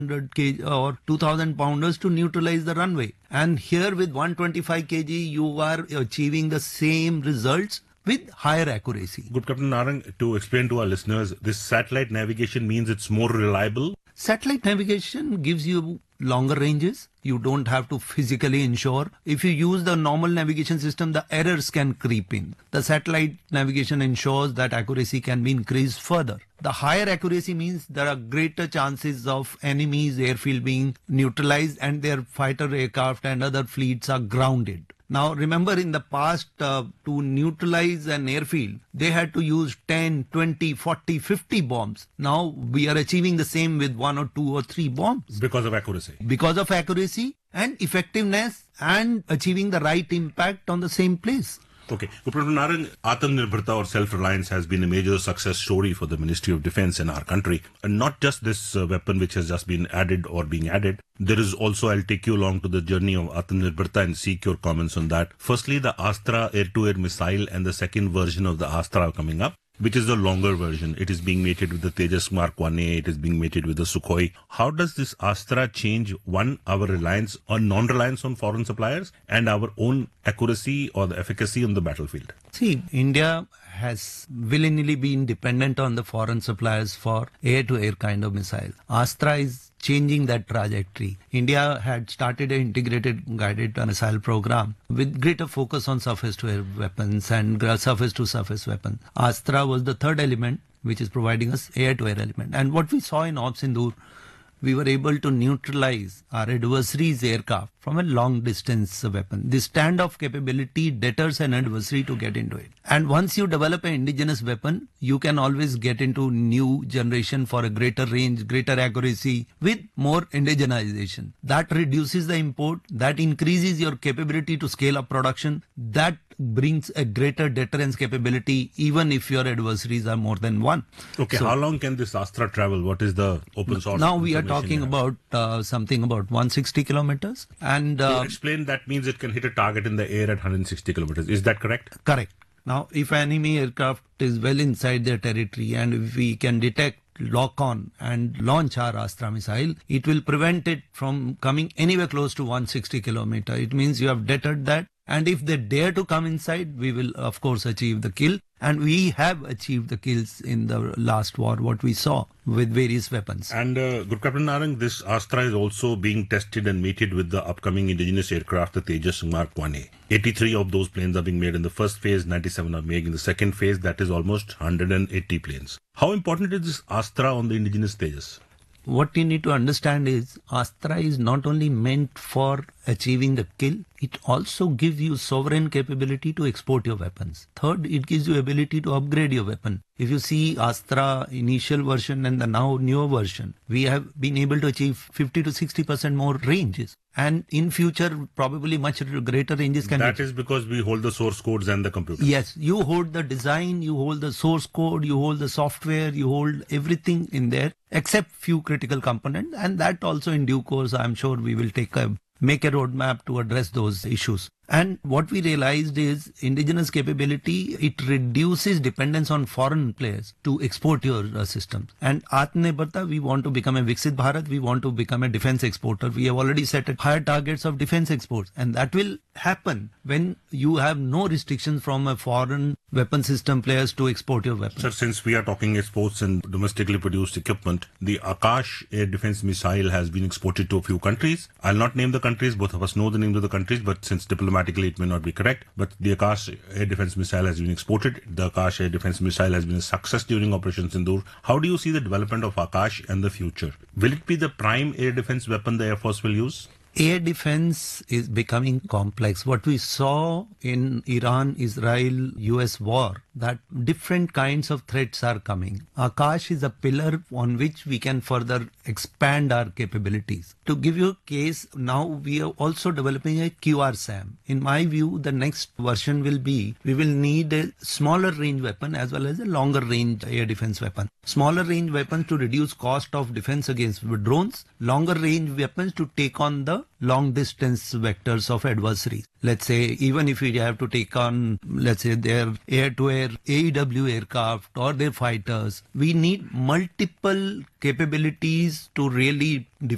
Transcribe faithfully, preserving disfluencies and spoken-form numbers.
hundred kilograms or two thousand pounders to neutralize the runway. And here with one hundred twenty-five kilograms, you are achieving the same results with higher accuracy. Good Captain Narang, to explain to our listeners, this satellite navigation means it's more reliable? Satellite navigation gives you longer ranges. You don't have to physically ensure. If you use the normal navigation system, the errors can creep in. The satellite navigation ensures that accuracy can be increased further. The higher accuracy means there are greater chances of enemies' airfield being neutralized and their fighter aircraft and other fleets are grounded. Now remember, in the past, uh, to neutralize an airfield, they had to use ten, twenty, forty, fifty bombs. Now we are achieving the same with one or two or three bombs. Because of accuracy. Because of accuracy and effectiveness and achieving the right impact on the same place. Okay. Captain Narang, Atmanirbharta or self-reliance has been a major success story for the Ministry of Defence in our country. And not just this uh, weapon which has just been added or being added. There is also, I'll take you along to the journey of Atmanirbharta and seek your comments on that. Firstly, the Astra air-to-air missile and the second version of the Astra are coming up, which is the longer version. It is being mated with the Tejas Mark one A, it is being mated with the Sukhoi. How does this Astra change, one, our reliance or non-reliance on foreign suppliers and our own accuracy or the efficacy on the battlefield? See, India has willingly been dependent on the foreign suppliers for air-to-air kind of missile. Astra is changing that trajectory. India had started an integrated guided missile program with greater focus on surface-to-air weapons and surface-to-surface weapons. Astra was the third element which is providing us air-to-air element. And what we saw in Op Sindoor, we were able to neutralize our adversary's aircraft from a long distance weapon. This standoff capability deters an adversary to get into it. And once you develop an indigenous weapon, you can always get into new generation for a greater range, greater accuracy with more indigenization. That reduces the import, that increases your capability to scale up production, that brings a greater deterrence capability even if your adversaries are more than one. Okay, so, how long can this Astra travel? What is the open source? Now we are talking about uh, something about one hundred sixty kilometers. And uh, to explain, that means it can hit a target in the air at one hundred sixty kilometers. Is that correct? Correct. Now, if enemy aircraft is well inside their territory and if we can detect, lock on and launch our Astra missile, it will prevent it from coming anywhere close to one hundred sixty kilometers. It means you have deterred that. And if they dare to come inside, we will of course achieve the kill. And we have achieved the kills in the last war, what we saw with various weapons. And uh, Good Captain Narang, this Astra is also being tested and mated with the upcoming indigenous aircraft, the Tejas Mark one A. eighty-three of those planes are being made in the first phase, ninety-seven are made in the second phase. That is almost one hundred eighty planes. How important is this Astra on the indigenous Tejas? What you need to understand is Astra is not only meant for achieving the kill, it also gives you sovereign capability to export your weapons. Third, it gives you ability to upgrade your weapon. If you see Astra initial version and the now newer version, we have been able to achieve fifty to sixty percent more ranges. And in future, probably much greater ranges can That be. is because we hold the source codes and the computer. Yes, you hold the design, you hold the source code, you hold the software, you hold everything in there except few critical components. And that also in due course, I'm sure we will take a make a roadmap to address those issues. And what we realized is indigenous capability, it reduces dependence on foreign players to export your uh, systems. And Atmanirbharta, we want to become a Viksit Bharat, we want to become a defense exporter. We have already set higher targets of defense exports. And that will happen when you have no restrictions from a foreign weapon system players to export your weapons. Sir, since we are talking exports and domestically produced equipment, the Akash air defense missile has been exported to a few countries. I'll not name the countries, both of us know the names of the countries, but since diplomatically it may not be correct, but the Akash air defense missile has been exported. The Akash air defense missile has been a success during Operation Sindoor. How do you see the development of Akash and the future? Will it be the prime air defense weapon the Air Force will use? Air defense is becoming complex. What we saw in Iran-Israel U S war, that different kinds of threats are coming. Akash is a pillar on which we can further expand our capabilities. To give you a case, now we are also developing a Q R SAM. In my view, the next version will be, we will need a smaller range weapon as well as a longer range air defense weapon. Smaller range weapons to reduce cost of defense against drones, longer range weapons to take on the long distance vectors of adversaries. Let's say even if we have to take on, let's say their air-to-air A E W aircraft or their fighters, we need multiple capabilities to really